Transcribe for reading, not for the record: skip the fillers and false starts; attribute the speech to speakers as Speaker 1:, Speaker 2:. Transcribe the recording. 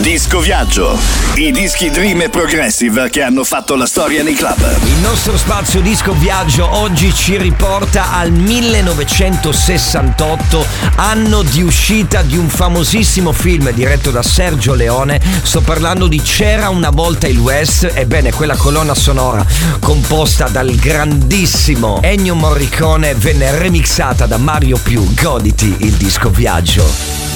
Speaker 1: Disco Viaggio, i dischi Dream e Progressive che hanno fatto la storia nei club.
Speaker 2: Il nostro spazio Disco Viaggio oggi ci riporta al 1968, anno di uscita di un famosissimo film diretto da Sergio Leone. Sto parlando di C'era una volta il West. Ebbene, quella colonna sonora composta dal grandissimo Ennio Morricone venne remixata da Mario Più. Goditi il Disco Viaggio.